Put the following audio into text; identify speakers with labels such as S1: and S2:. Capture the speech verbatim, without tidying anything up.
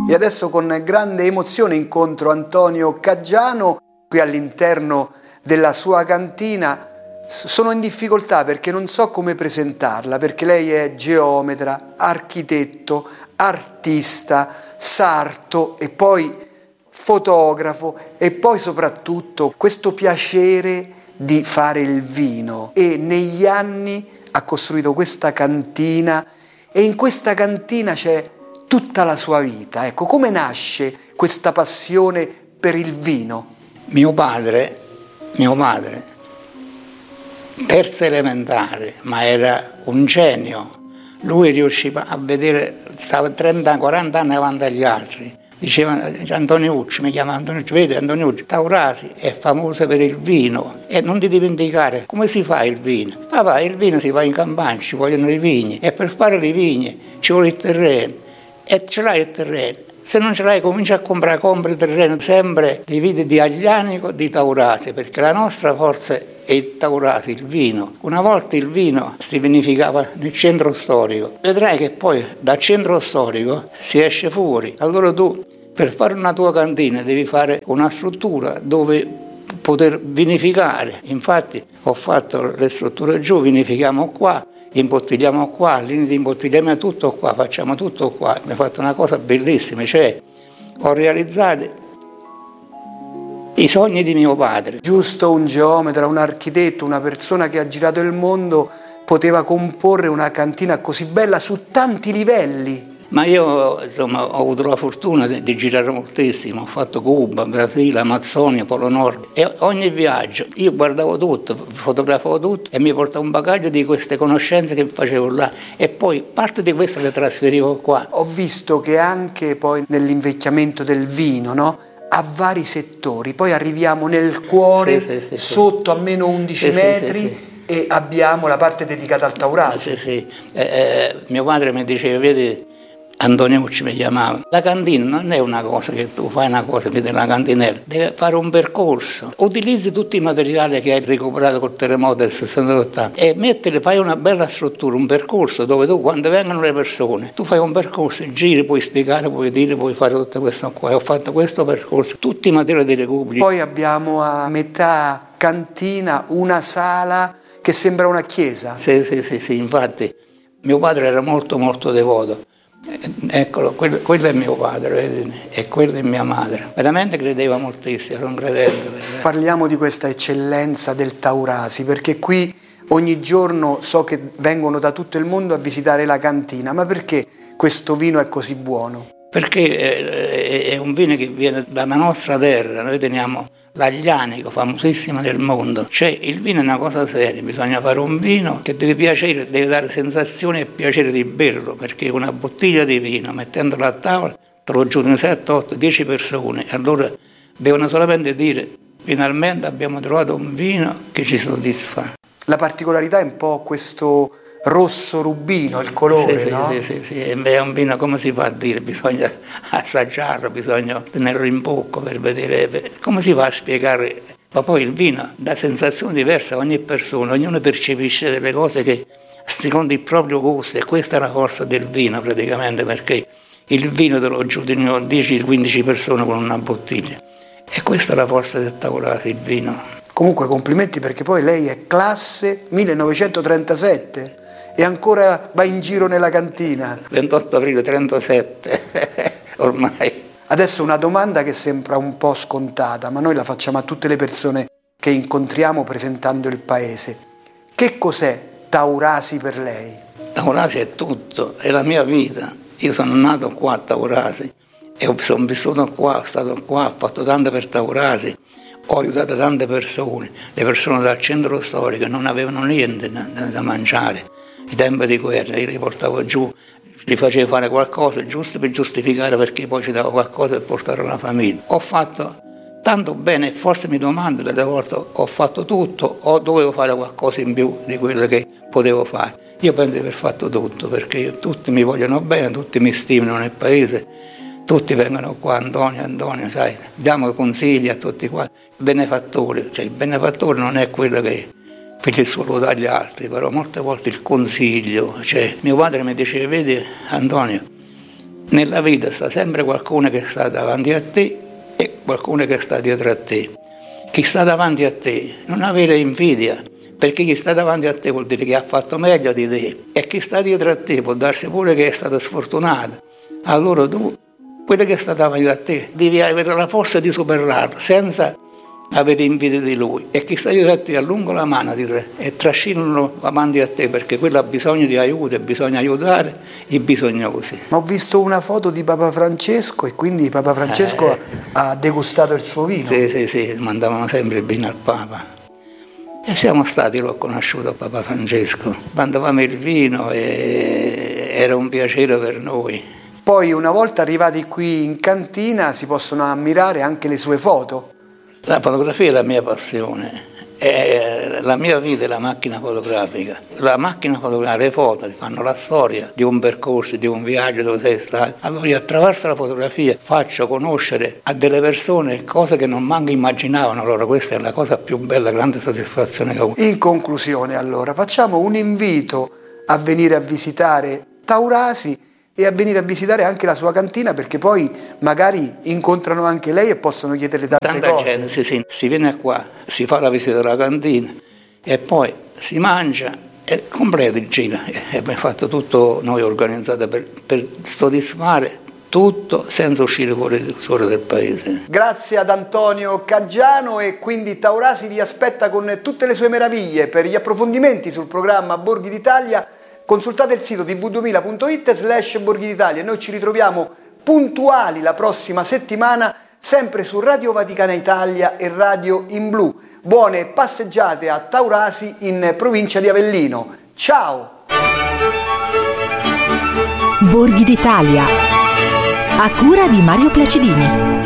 S1: E adesso con grande emozione incontro Antonio Caggiano qui all'interno della sua cantina. Sono in difficoltà perché non so come presentarla, perché lei è geometra, architetto, artista, sarto e poi fotografo e poi soprattutto questo piacere di fare il vino, e negli anni ha costruito questa cantina e in questa cantina c'è tutta la sua vita. Ecco, come nasce questa passione per il vino?
S2: Mio padre, mio padre, terza elementare, ma era un genio. Lui riusciva a vedere, stava trenta quaranta anni avanti agli altri. Diceva Antoniucci, mi chiama Antoniucci, vedi Antoniucci, Taurasi è famosa per il vino e non ti dimenticare come si fa il vino. Papà, il vino si fa in campagna, ci vogliono i vigni e per fare le vigne ci vuole il terreno e ce l'hai il terreno. Se non ce l'hai comincia a comprare, compri il terreno, sempre li vidi di Aglianico, di Taurasi, perché la nostra forza è il Taurasi, il vino. Una volta il vino si vinificava nel centro storico. Vedrai che poi dal centro storico si esce fuori. Allora tu per fare una tua cantina devi fare una struttura dove poter vinificare. Infatti ho fatto le strutture giù, vinifichiamo qua, imbottigliamo qua, linee di imbottigliamento tutto qua, facciamo tutto qua. Mi ha fatto una cosa bellissima, cioè ho realizzato i sogni di mio padre.
S1: Giusto un geometra, un architetto, una persona che ha girato il mondo poteva comporre una cantina così bella su tanti livelli.
S2: Ma io insomma ho avuto la fortuna di, di girare moltissimo, ho fatto Cuba, Brasile, Amazzonia, Polo Nord e ogni viaggio io guardavo tutto, fotografavo tutto e mi portavo un bagaglio di queste conoscenze che facevo là e poi parte di queste le trasferivo qua.
S1: Ho visto che anche poi nell'invecchiamento del vino, no? A vari settori, poi arriviamo nel cuore,
S2: sì, sì, sì,
S1: sotto a meno undici
S2: sì,
S1: metri
S2: sì, sì, sì.
S1: E abbiamo la parte dedicata al Taurasi.
S2: Sì, sì. Eh, eh, mio padre mi diceva, vedi, Antoniucci mi chiamava, la cantina non è una cosa che tu fai una cosa, vedi la cantinella, devi fare un percorso, utilizzi tutti i materiali che hai recuperato col terremoto del sessantotto e mettili, fai una bella struttura, un percorso dove tu quando vengono le persone, tu fai un percorso, giri, puoi spiegare, puoi dire, puoi fare tutto questo qua, e ho fatto questo percorso, tutti i materiali di recupero.
S1: Poi abbiamo a metà cantina una sala che sembra una chiesa.
S2: Sì, sì, sì, sì, infatti mio padre era molto molto devoto. Eccolo, quello, quello è mio padre, vedi? E quella è mia madre. Veramente credeva moltissimo, era un credente.
S1: Parliamo di questa eccellenza del Taurasi, perché qui ogni giorno so che vengono da tutto il mondo a visitare la cantina, ma perché questo vino è così buono?
S2: Perché è un vino che viene dalla nostra terra, noi teniamo l'Aglianico, famosissima nel mondo. Cioè il vino è una cosa seria, bisogna fare un vino che deve piacere, deve dare sensazione e piacere di berlo, perché una bottiglia di vino, mettendola a tavola, te lo giuro in sette, otto, dieci persone, allora devono solamente dire finalmente abbiamo trovato un vino che ci soddisfa.
S1: La particolarità è un po' questo rosso rubino, il colore,
S2: sì,
S1: no?
S2: Sì, sì, sì, è un vino, come si fa a dire, bisogna assaggiarlo, bisogna tenerlo in bocca per vedere, come si fa a spiegare, ma poi il vino dà sensazioni diverse a ogni persona, ognuno percepisce delle cose che secondo il proprio gusto e questa è la forza del vino praticamente, perché il vino te lo giudicano dieci quindici persone con una bottiglia e questa è la forza del Taurasi, il vino.
S1: Comunque complimenti, perché poi lei è classe millenovecentotrentasette e ancora va in giro nella cantina.
S2: ventotto aprile trentasette, ormai.
S1: Adesso una domanda che sembra un po' scontata, ma noi la facciamo a tutte le persone che incontriamo presentando il paese. Che cos'è Taurasi per lei?
S2: Taurasi è tutto, è la mia vita. Io sono nato qua a Taurasi e sono vissuto qua, ho stato qua, ho fatto tanto per Taurasi. Ho aiutato tante persone, le persone dal centro storico non avevano niente da, da mangiare, i tempi di guerra, io li portavo giù, li facevo fare qualcosa giusto per giustificare perché poi ci davo qualcosa per portare alla famiglia. Ho fatto tanto bene, forse mi domando delle volte, ho fatto tutto o dovevo fare qualcosa in più di quello che potevo fare. Io penso di aver fatto tutto perché tutti mi vogliono bene, tutti mi stimano nel paese. Tutti vengono qua, Antonio, Antonio, sai, diamo consigli a tutti qua. Benefattore, cioè il benefattore non è quello che per il suo dagli altri, però molte volte il consiglio, cioè mio padre mi diceva, vedi Antonio, nella vita sta sempre qualcuno che sta davanti a te e qualcuno che sta dietro a te. Chi sta davanti a te non avere invidia, perché chi sta davanti a te vuol dire che ha fatto meglio di te, e chi sta dietro a te può darsi pure che è stato sfortunato. Allora tu, quello che sta davanti a te, devi avere la forza di superarlo senza avere invidia di lui, e chi sta dietro a te allunga la mano e trascinalo avanti a te, perché quello ha bisogno di aiuto e bisogna aiutare i bisognosi.
S1: Ma ho visto una foto di Papa Francesco e quindi Papa Francesco eh, ha degustato il suo vino.
S2: Sì, sì, sì, mandavano sempre il vino al Papa. E siamo stati, l'ho conosciuto Papa Francesco, mandavamo il vino e era un piacere per noi.
S1: Poi una volta arrivati qui in cantina si possono ammirare anche le sue foto.
S2: La fotografia è la mia passione, è la mia vita è la macchina fotografica. La macchina fotografica, le foto ti fanno la storia di un percorso, di un viaggio dove sei stato. Allora io attraverso la fotografia faccio conoscere a delle persone cose che non manco immaginavano. Allora questa è la cosa più bella, grande soddisfazione che ho avuto.
S1: In conclusione allora facciamo un invito a venire a visitare Taurasi e a venire a visitare anche la sua cantina, perché poi magari incontrano anche lei e possono chiederle tante
S2: Tanta
S1: cose.
S2: Gente, sì, sì. Si viene qua, si fa la visita della cantina e poi si mangia e completa il giro. E abbiamo fatto tutto noi organizzato per, per soddisfare tutto senza uscire fuori, fuori del paese.
S1: Grazie ad Antonio Caggiano, e quindi Taurasi vi aspetta con tutte le sue meraviglie. Per gli approfondimenti sul programma Borghi d'Italia consultate il sito t v duemila punto it slash Borghi d'Italia. Noi ci ritroviamo puntuali la prossima settimana, sempre su Radio Vaticana Italia e Radio in Blu. Buone passeggiate a Taurasi in provincia di Avellino. Ciao!
S3: Borghi d'Italia, a cura di Mario Placidini.